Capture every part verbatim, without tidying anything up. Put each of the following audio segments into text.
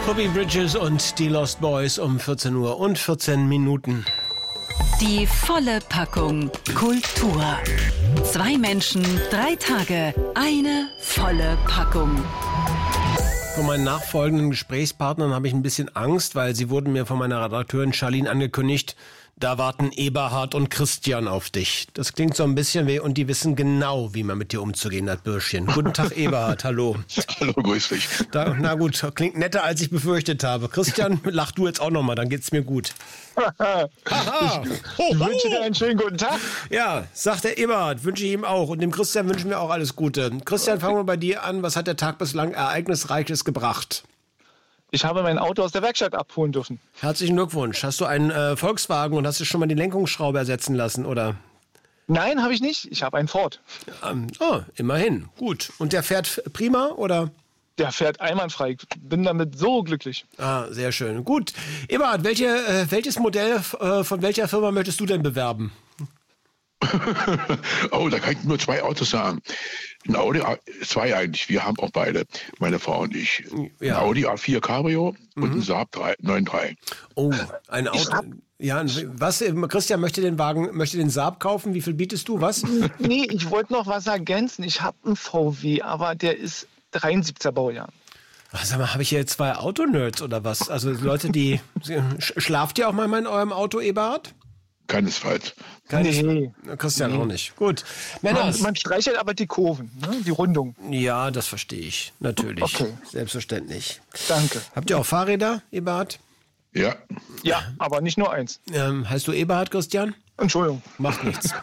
Phoebe Bridgers und die Lost Boys um vierzehn Uhr und vierzehn Minuten. Die volle Packung Kultur. Zwei Menschen, drei Tage, eine volle Packung. Von meinen nachfolgenden Gesprächspartnern habe ich ein bisschen Angst, weil sie wurden mir von meiner Redakteurin Charlene angekündigt, da warten Eberhard und Christian auf dich. Das klingt so ein bisschen weh und die wissen genau, wie man mit dir umzugehen hat, Bürschchen. Guten Tag, Eberhard, hallo. Hallo, grüß dich. Da, na gut, klingt netter, als ich befürchtet habe. Christian, lach du jetzt auch nochmal, dann geht's mir gut. Haha. Ich wünsche dir einen schönen guten Tag. Ja, sagt der Eberhard, wünsche ich ihm auch. Und dem Christian wünschen wir auch alles Gute. Christian, fangen wir bei dir an. Was hat der Tag bislang Ereignisreiches gebracht? Ich habe mein Auto aus der Werkstatt abholen dürfen. Herzlichen Glückwunsch. Hast du einen äh, Volkswagen und hast du schon mal die Lenkungsschraube ersetzen lassen, oder? Nein, habe ich nicht. Ich habe einen Ford. Ähm, oh, immerhin. Gut. Und der fährt prima, oder? Der fährt einwandfrei. Ich bin damit so glücklich. Ah, sehr schön. Gut. Eberhard, welche, äh, welches Modell äh, von welcher Firma möchtest du denn bewerben? Oh, da kann ich nur zwei Autos sagen. Ein Audi, zwei eigentlich, wir haben auch beide, meine Frau und ich. Ja. Ein Audi A vier Cabrio mhm. und ein Saab neun drei. Oh, ein Auto. Ja, was? Christian möchte den Wagen, möchte den Saab kaufen. Wie viel bietest du? Was? Nee, ich wollte noch was ergänzen. Ich habe einen V W, aber der ist dreiundsiebziger Baujahr. Ach, sag mal, habe ich hier zwei Autonerds oder was? Also Leute, die... Schlaft ihr auch mal in eurem Auto, Eberhard? Keinesfalls. Keines, nee. Christian nee. auch nicht. Gut. Man, man streichelt aber die Kurven, ne? Die Rundung. Ja, das verstehe ich. Natürlich. Okay. Selbstverständlich. Danke. Habt ihr auch Fahrräder, Eberhard? Ja. Ja, aber nicht nur eins. Ähm, heißt du Eberhard, Christian? Entschuldigung. Macht nichts.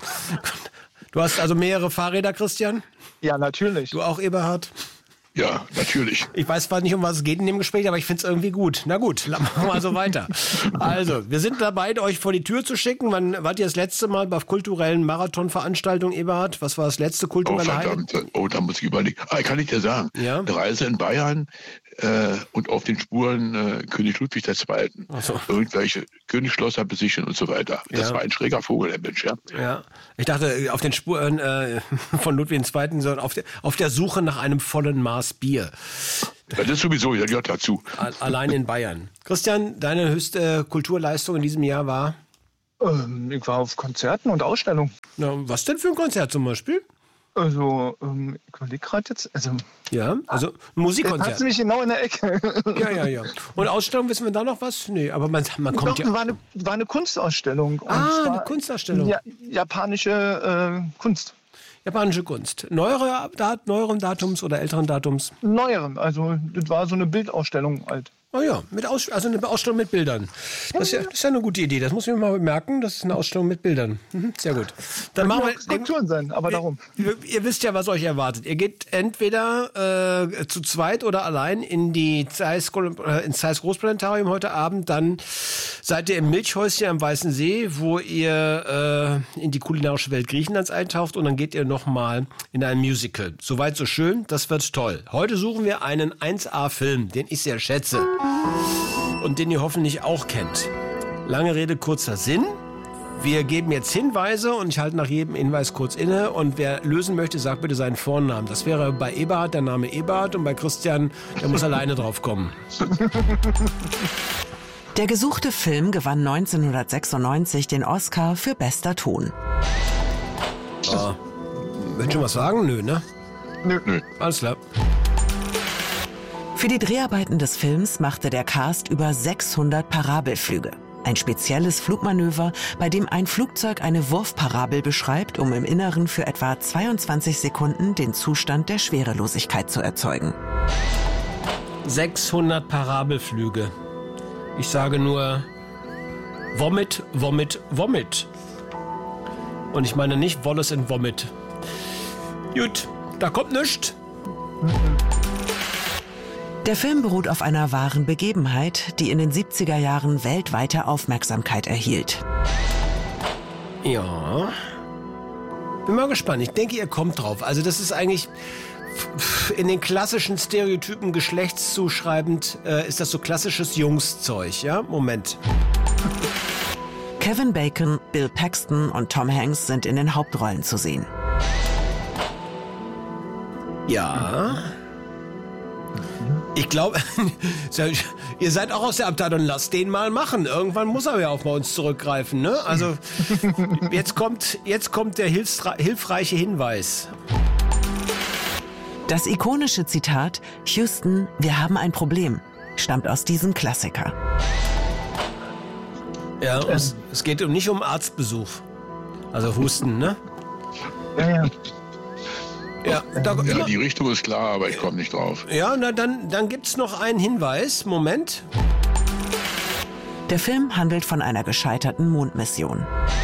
Du hast also mehrere Fahrräder, Christian? Ja, natürlich. Du auch, Eberhard? Ja, natürlich. Ich weiß zwar nicht, um was es geht in dem Gespräch, aber ich finde es irgendwie gut. Na gut, machen wir mal so weiter. Also, wir sind dabei, euch vor die Tür zu schicken. Wann wart ihr das letzte Mal bei kulturellen Marathonveranstaltungen, Eberhard? Was war das letzte kulturelle Oh, verdammt. Highlight? Oh, da muss ich überlegen. Ah, kann ich dir sagen. Ja? Eine Reise in Bayern äh, und auf den Spuren äh, König Ludwig der Zweite. Ach so. Irgendwelche Königsschlosser besichern und so weiter. Das Ja. war ein schräger Vogel, der Mensch, ja. Ja, ich dachte, auf den Spuren äh, von Ludwig der Zweite, sondern auf der, auf der Suche nach einem vollen Maß Bier. Das ist sowieso, ja, gehört dazu. Allein in Bayern. Christian, deine höchste Kulturleistung in diesem Jahr war? Ähm, ich war auf Konzerten und Ausstellungen. Na, was denn für ein Konzert zum Beispiel? Also, ähm, ich überlege gerade jetzt. Also, Ja, also ein jetzt Musikkonzert. hast du mich genau in der Ecke. Ja, ja, ja. Und Ausstellung, wissen wir da noch was? Nee, aber man, man kommt Doch, ja... war eine, war eine Kunstausstellung. Und Ah, zwar eine Kunstausstellung. Ja, japanische äh, Kunst. Japanische Kunst. Neuere Dat neueren Datums oder älteren Datums? Neuerem. Also, das war so eine Bildausstellung halt. Oh ja, mit Aus also eine Ausstellung mit Bildern. Das ist, ja, das ist ja eine gute Idee. Das muss ich mir mal bemerken. Das ist eine Ausstellung mit Bildern. Mhm, sehr gut. Dann machen wir Skulpturen sein, aber darum. Ihr, ihr wisst ja, was euch erwartet. Ihr geht entweder äh, zu zweit oder allein in die Zeiss, äh, ins Zeiss Großplanetarium heute Abend. Dann seid ihr im Milchhäuschen am Weißen See, wo ihr äh, in die kulinarische Welt Griechenlands eintaucht. Und dann geht ihr nochmal in ein Musical. Soweit so schön. Das wird toll. Heute suchen wir einen eins A-Film, den ich sehr schätze. Und den ihr hoffentlich auch kennt. Lange Rede, kurzer Sinn. Wir geben jetzt Hinweise und ich halte nach jedem Hinweis kurz inne. Und wer lösen möchte, sagt bitte seinen Vornamen. Das wäre bei Eberhard der Name Eberhard und bei Christian, der muss alleine drauf kommen. Der gesuchte Film gewann neunzehnhundertsechsundneunzig den Oscar für bester Ton. Ah. Willst du was sagen? Nö, ne? Nö. Nö. Alles klar. Für die Dreharbeiten des Films machte der Cast über sechshundert Parabelflüge. Ein spezielles Flugmanöver, bei dem ein Flugzeug eine Wurfparabel beschreibt, um im Inneren für etwa zweiundzwanzig Sekunden den Zustand der Schwerelosigkeit zu erzeugen. sechshundert Parabelflüge. Ich sage nur Vomit, Vomit, Vomit. Und ich meine nicht Wallace and Vomit. Gut, da kommt nichts. Der Film beruht auf einer wahren Begebenheit, die in den siebziger Jahren weltweite Aufmerksamkeit erhielt. Ja. Bin mal gespannt. Ich denke, ihr kommt drauf. Also das ist eigentlich in den klassischen Stereotypen geschlechtszuschreibend, äh, ist das so klassisches Jungszeug, ja? Moment. Kevin Bacon, Bill Paxton und Tom Hanks sind in den Hauptrollen zu sehen. Ja. Ich glaube, ihr seid auch aus der Abteilung, lasst den mal machen. Irgendwann muss er ja auch bei uns zurückgreifen. Ne? Also jetzt kommt, jetzt kommt der hilfreiche Hinweis. Das ikonische Zitat, Houston, wir haben ein Problem, stammt aus diesem Klassiker. Ja, es, es geht um, nicht um Arztbesuch. Also Husten, ne? Ja, ja. Ja, da, Ja, die Richtung ist klar, aber ich komme nicht drauf. ja na, dann, dann gibt es noch einen Hinweis. Moment. Der Film handelt von einer gescheiterten Mondmission.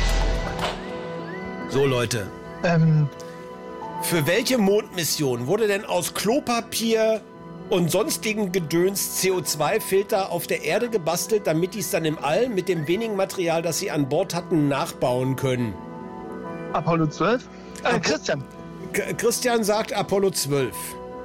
So, Leute. Ähm, Für welche Mondmission wurde denn aus Klopapier und sonstigen Gedöns C O zwei Filter auf der Erde gebastelt, damit die es dann im All mit dem wenigen Material, das sie an Bord hatten, nachbauen können? Apollo zwölf? Äh, Christian. K- Christian sagt Apollo zwölf.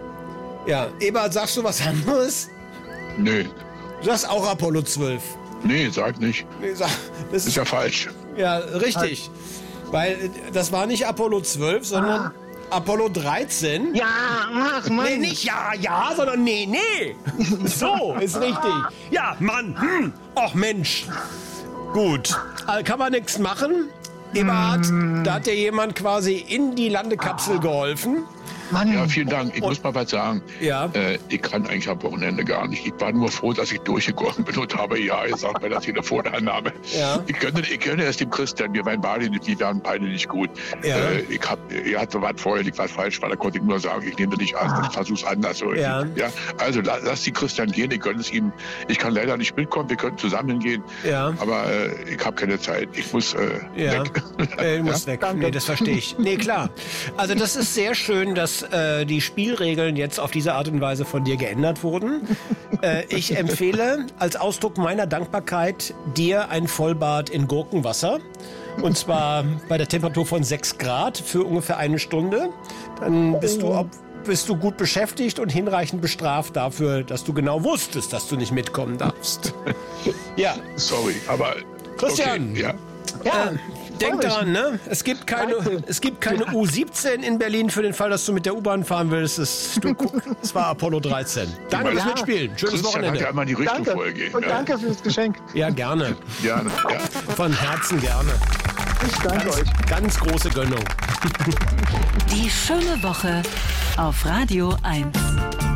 Ja, Eberhard, sagst du was anderes? Nö, Du sagst auch Apollo zwölf. nee, sag nicht. Nee, sag- Das Ist ist ja falsch. ja richtig. Weil äh, das war nicht Apollo zwölf, sondern Apollo dreizehn. Ja, ach Mann. Nee, nicht ja, ja, sondern nee, nee. So, ist richtig. Ja, Mann. Hm. Ach Mensch. Gut. Also kann man nichts machen. Eberhard, da hat dir jemand quasi in die Landekapsel geholfen. Mann. Ja, vielen Dank. Ich muss mal was sagen. Ja. Äh, ich kann eigentlich am Wochenende gar nicht. Ich war nur froh, dass ich durchgekommen bin und habe ja gesagt bei der Telefonannahme. Ja. Ich gönne, ich gönne es dem Christian. Wir waren beide, wir waren beide nicht gut. Ja. Äh, ich hab, er hatte was vorher, ich was falsch war. Da konnte ich nur sagen, ich nehme dich an, ich versuch's anders. Ja. Ja. Also la, lass die Christian gehen. Ich gönne es ihm. Ich kann leider nicht mitkommen. Wir könnten zusammen gehen. Ja. Aber äh, ich habe keine Zeit. Ich muss äh, Ja, weg. äh, du musst weg. Nee, das verstehe ich. Nee, klar. Also das ist sehr schön, dass äh, die Spielregeln jetzt auf diese Art und Weise von dir geändert wurden. äh, ich empfehle als Ausdruck meiner Dankbarkeit dir ein Vollbad in Gurkenwasser. Und zwar bei der Temperatur von sechs Grad für ungefähr eine Stunde. Dann bist du, ob, bist du gut beschäftigt und hinreichend bestraft dafür, dass du genau wusstest, dass du nicht mitkommen darfst. Ja, Sorry, aber Christian. okay, ja. Ja, denk freu mich. daran, ne? Es gibt keine, Danke. es gibt keine U siebzehn in Berlin für den Fall, dass du mit der U-Bahn fahren willst. Es, du, es war Apollo dreizehn. Danke fürs Ja. Mitspielen. Schönes Christian hat ja Wochenende. einmal in die Richtung Danke. vorgegeben. Und danke fürs Geschenk. Ja, gerne. Ja, ja. Von Herzen gerne. Ich danke Ganz, euch. ganz große Gönnung. Die schöne Woche auf Radio eins.